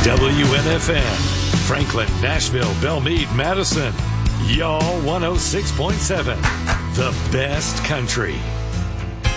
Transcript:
WMFM, Franklin, Nashville, Belmead, Madison. Y'all 106.7, the best country.